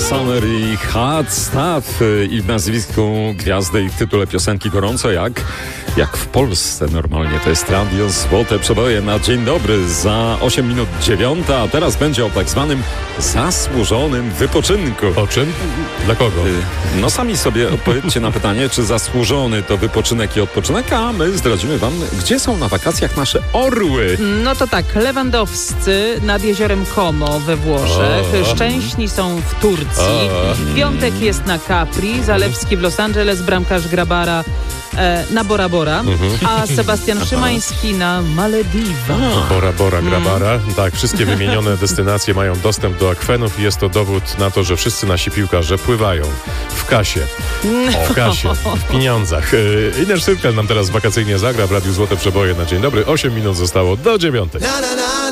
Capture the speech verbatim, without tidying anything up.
Summer i Hot Stuff i w nazwisku gwiazdy i w tytule piosenki gorąco jak jak w Polsce normalnie. To jest Radio Złote Przeboje na dzień dobry za osiem minut dziewiąta, a teraz będzie o tak zwanym zasłużonym wypoczynku. O czym? Dla kogo? No sami sobie odpowiedzcie na pytanie, czy zasłużony to wypoczynek i odpoczynek, a my zdradzimy wam, gdzie są na wakacjach nasze orły. No to tak, lewandowscy nad jeziorem Como we Włoszech, O. szczęśni są w Turcji, O. Piątek jest na Capri, Zalewski w Los Angeles, bramkarz Grabara e, na Bora Bora, a Sebastian Szymański na Malediwach. Bora Bora Grabara. Tak, wszystkie wymienione destynacje mają dostęp do akwenów i jest to dowód na to, że wszyscy nasi piłkarze pływają w kasie. W kasie, w pieniądzach. Yy, Ines Szyrkel nam teraz wakacyjnie zagra w Radiu Złote Przeboje na dzień dobry. osiem minut zostało do dziewiątej.